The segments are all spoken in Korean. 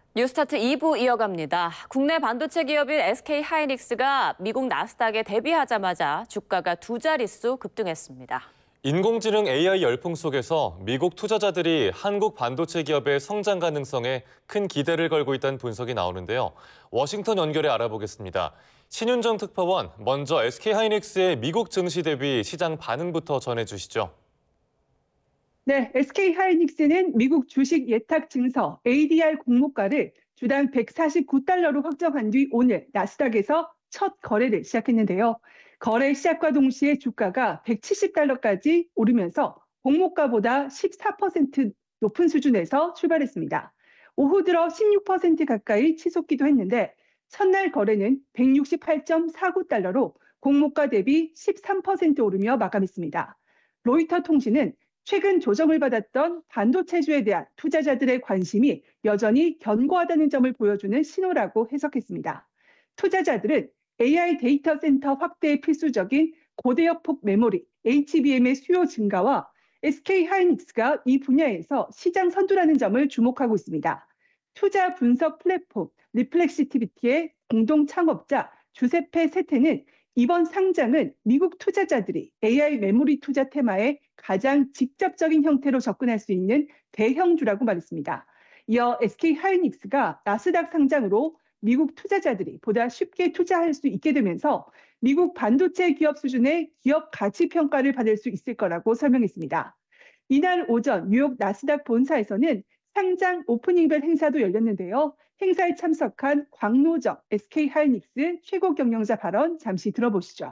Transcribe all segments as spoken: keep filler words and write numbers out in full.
뉴스타트 이 부 이어갑니다. 국내 반도체 기업인 에스케이하이닉스가 미국 나스닥에 데뷔하자마자 주가가 두 자릿수 급등했습니다. 인공지능 에이아이 열풍 속에서 미국 투자자들이 한국 반도체 기업의 성장 가능성에 큰 기대를 걸고 있다는 분석이 나오는데요. 워싱턴 연결해 알아보겠습니다. 신윤정 특파원, 먼저 에스케이하이닉스의 미국 증시 대비 시장 반응부터 전해주시죠. 네, 에스케이하이닉스는 미국 주식 예탁 증서 에이디알 공모가를 주당 백사십구 달러로 확정한 뒤 오늘 나스닥에서 첫 거래를 시작했는데요. 거래 시작과 동시에 주가가 백칠십 달러까지 오르면서 공모가보다 십사 퍼센트 높은 수준에서 출발했습니다. 오후 들어 십육 퍼센트 가까이 치솟기도 했는데 첫날 거래는 백육십팔 점 사구 달러로 공모가 대비 십삼 퍼센트 오르며 마감했습니다. 로이터 통신은 최근 조정을 받았던 반도체주에 대한 투자자들의 관심이 여전히 견고하다는 점을 보여주는 신호라고 해석했습니다. 투자자들은 에이아이 데이터 센터 확대에 필수적인 고대역폭 메모리 에이치비엠의 수요 증가와 에스케이하이닉스가 이 분야에서 시장 선두라는 점을 주목하고 있습니다. 투자 분석 플랫폼 리플렉시티비티의 공동 창업자 주세페 세테는 이번 상장은 미국 투자자들이 에이아이 메모리 투자 테마에 가장 직접적인 형태로 접근할 수 있는 대형주라고 말했습니다. 이어 에스케이하이닉스가 나스닥 상장으로 미국 투자자들이 보다 쉽게 투자할 수 있게 되면서 미국 반도체 기업 수준의 기업 가치 평가를 받을 수 있을 거라고 설명했습니다. 이날 오전 뉴욕 나스닥 본사에서는 상장 오프닝벨 행사도 열렸는데요. 행사에 참석한 광노정 에스케이하이닉스 최고 경영자 발언 잠시 들어보시죠.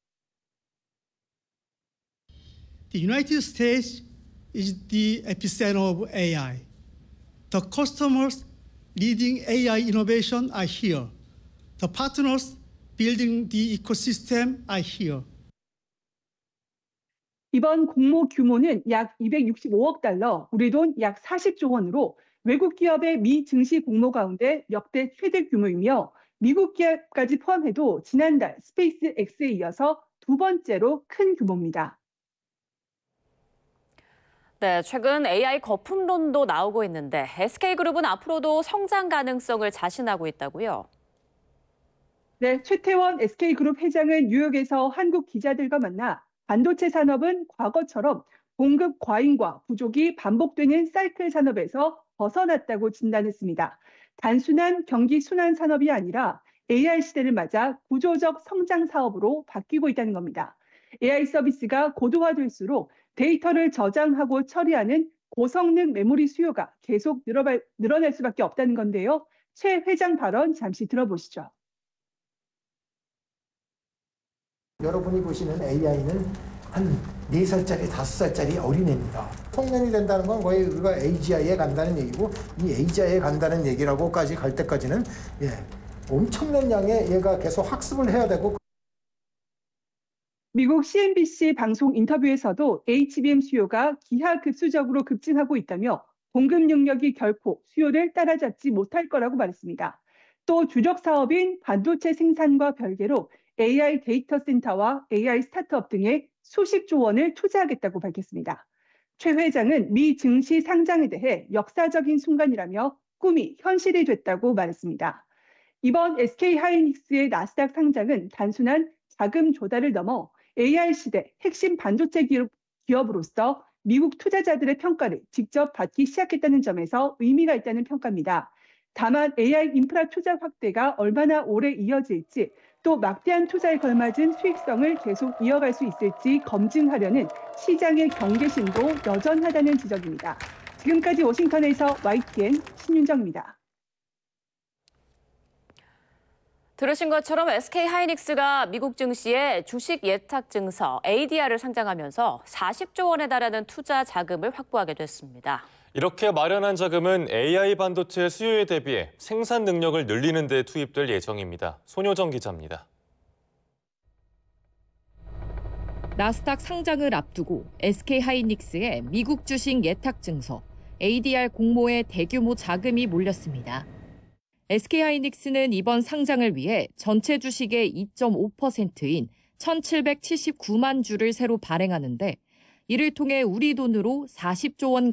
The United States is the epicenter of 에이아이. The customers leading 에이아이 innovation are here. The partners building the ecosystem are here. 이번 공모 규모는 약 이백육십오억 달러, 우리 돈 약 사십조 원으로 외국 기업의 미 증시 공모 가운데 역대 최대 규모이며 미국 기업까지 포함해도 지난달 스페이스 X에 이어서 두 번째로 큰 규모입니다. 네, 최근 에이아이 거품론도 나오고 있는데 에스케이그룹은 앞으로도 성장 가능성을 자신하고 있다고요? 네, 최태원 에스케이그룹 회장은 뉴욕에서 한국 기자들과 만나 반도체 산업은 과거처럼 공급 과잉과 부족이 반복되는 사이클 산업에서 벗어났다고 진단했습니다. 단순한 경기 순환 산업이 아니라 에이아이 시대를 맞아 구조적 성장 사업으로 바뀌고 있다는 겁니다. 에이아이 서비스가 고도화될수록 데이터를 저장하고 처리하는 고성능 메모리 수요가 계속 늘어날 수밖에 없다는 건데요. 최 회장 발언 잠시 들어보시죠. 여러분이 보시는 에이아이는 한 네 살짜리, 다섯 살짜리 어린애입니다. 청년이 된다는 건 거의 우리가 에이지아이에 간다는 얘기고 이 에이지아이에 간다는 얘기라고까지 갈 때까지는 예, 엄청난 양의 얘가 계속 학습을 해야 되고 미국 씨엔비씨 방송 인터뷰에서도 에이치비엠 수요가 기하급수적으로 급증하고 있다며 공급 능력이 결코 수요를 따라잡지 못할 거라고 말했습니다. 또 주력 사업인 반도체 생산과 별개로 에이아이 데이터 센터와 에이아이 스타트업 등에 수십조 원을 투자하겠다고 밝혔습니다. 최 회장은 미 증시 상장에 대해 역사적인 순간이라며 꿈이 현실이 됐다고 말했습니다. 이번 에스케이하이닉스의 나스닥 상장은 단순한 자금 조달을 넘어 에이아이 시대 핵심 반도체 기업, 기업으로서 미국 투자자들의 평가를 직접 받기 시작했다는 점에서 의미가 있다는 평가입니다. 다만 에이아이 인프라 투자 확대가 얼마나 오래 이어질지 또 막대한 투자에 걸맞은 수익성을 계속 이어갈 수 있을지 검증하려는 시장의 경계심도 여전하다는 지적입니다. 지금까지 워싱턴에서 와이티엔 신윤정입니다. 들으신 것처럼 에스케이하이닉스가 미국 증시에 주식 예탁 증서 에이디알을 상장하면서 사십조 원에 달하는 투자 자금을 확보하게 됐습니다. 이렇게 마련한 자금은 에이아이 반도체 수요에 대비해 생산 능력을 늘리는 데 투입될 예정입니다. 손효정 기자입니다. 나스닥 상장을 앞두고 에스케이하이닉스의 미국 주식 예탁 증서 에이디알 공모에 대규모 자금이 몰렸습니다. 에스케이하이닉스는 이번 상장을 위해 전체 주식의 이 점 오 퍼센트인 천칠백칠십구만 주를 새로 발행하는데 이를 통해 우리 돈으로 사십조 원